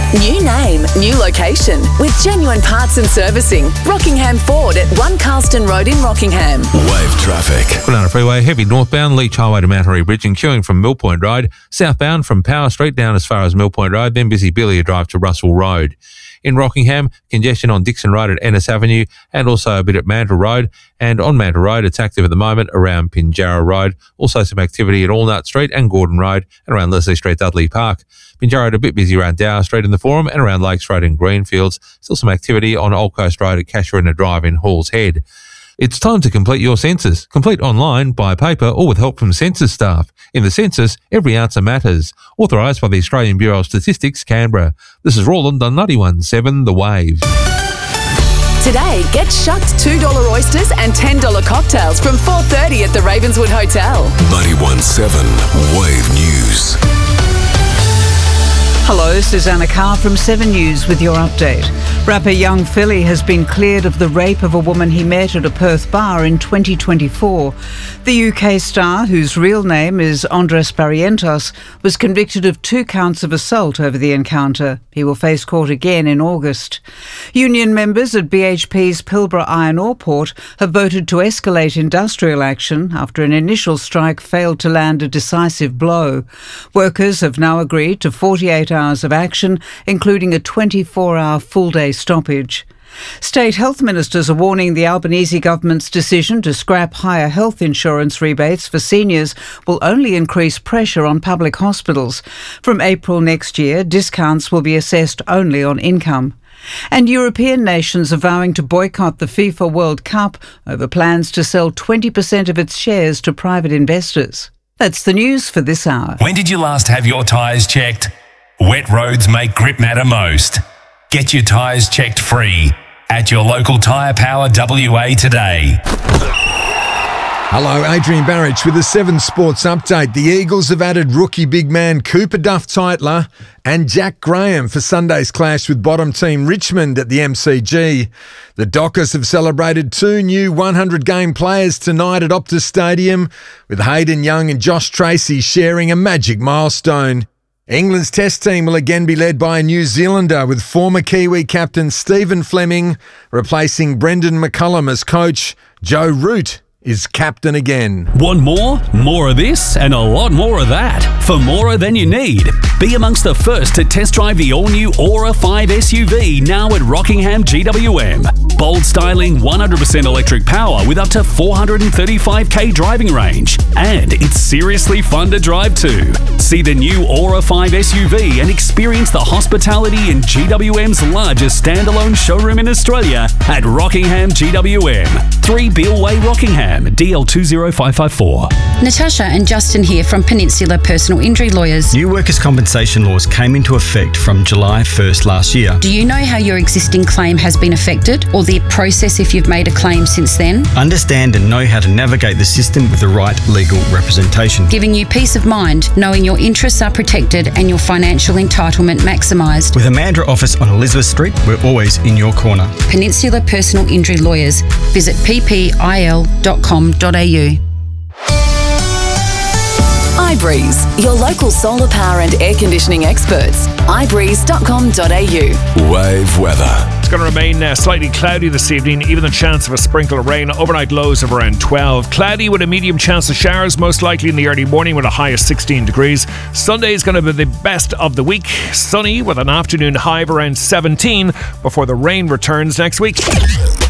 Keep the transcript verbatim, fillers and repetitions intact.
New name, new location with genuine parts and servicing. Rockingham Ford at One Carlston Road in Rockingham. Wave traffic. Banana Freeway, heavy northbound, Leach Highway to Mount Harry Bridge and queuing from Mill Point Road. Southbound from Power Street down as far as Mill Point Road, then busy Billier Drive to Russell Road. In Rockingham, congestion on Dixon Road at Ennis Avenue and also a bit at Mantle Road. And on Mantle Road, it's active at the moment around Pinjarra Road. Also some activity at Allnut Street and Gordon Road and around Leslie Street, Dudley Park. Pinjarra Road a bit busy around Dower Street in the Forum and around Lakes Road in Greenfields. Still some activity on Old Coast Road at Casuarina Drive in Halls Head. It's time to complete your census. Complete online, by paper or with help from census staff. In the census, every answer matters. Authorised by the Australian Bureau of Statistics, Canberra. This is Roland on ninety-one seven The Wave. Today, get shucked two dollar oysters and ten dollar cocktails from four thirty at the Ravenswood Hotel. ninety-one seven Wave News. Hello, Susanna Carr from seven News with your update. Rapper Young Philly has been cleared of the rape of a woman he met at a Perth bar in twenty twenty-four. The U K star, whose real name is Andres Barrientos, was convicted of two counts of assault over the encounter. He will face court again in August. Union members at B H P's Pilbara Iron Ore Port have voted to escalate industrial action after an initial strike failed to land a decisive blow. Workers have now agreed to forty-eight hours of action, including a twenty-four hour full-day stoppage. State health ministers are warning the Albanese government's decision to scrap higher health insurance rebates for seniors will only increase pressure on public hospitals. From April next year, discounts will be assessed only on income. And European nations are vowing to boycott the FIFA World Cup over plans to sell twenty percent of its shares to private investors. That's the news for this hour. When did you last have your tyres checked? Wet roads make grip matter most. Get your tyres checked free at your local Tyre Power W A today. Hello, Adrian Barrich with the Seven Sports Update. The Eagles have added rookie big man Cooper Duff-Tytler and Jack Graham for Sunday's clash with bottom team Richmond at the M C G. The Dockers have celebrated two new one hundred game players tonight at Optus Stadium, with Hayden Young and Josh Tracy sharing a magic milestone. England's Test team will again be led by a New Zealander, with former Kiwi captain Stephen Fleming replacing Brendan McCullum as coach. Joe Root is captain again. Want more? More of this and a lot more of that. For more than you need, be amongst the first to test drive the all-new Aura five S U V now at Rockingham G W M. Bold styling, one hundred percent electric power with up to four hundred thirty-five k driving range. And it's seriously fun to drive too. See the new Aura five S U V and experience the hospitality in G W M's largest standalone showroom in Australia at Rockingham G W M. three Beale Way, Rockingham. D L two zero five five four. Natasha and Justin here from Peninsula Personal Injury Lawyers. New workers' compensation laws came into effect from July first last year. Do you know how your existing claim has been affected, or the process if you've made a claim since then? Understand and know how to navigate the system with the right legal representation. Giving you peace of mind, knowing your interests are protected and your financial entitlement maximised. With a Mandurah office on Elizabeth Street, we're always in your corner. Peninsula Personal Injury Lawyers. Visit p p i l dot com dot a u. iBreeze, your local solar power and air conditioning experts. i breeze dot com dot a u. Wave weather. It's going to remain uh, slightly cloudy this evening, even the chance of a sprinkle of rain. Overnight lows of around twelve. Cloudy with a medium chance of showers, most likely in the early morning with a high of sixteen degrees. Sunday is going to be the best of the week. Sunny with an afternoon high of around seventeen before the rain returns next week.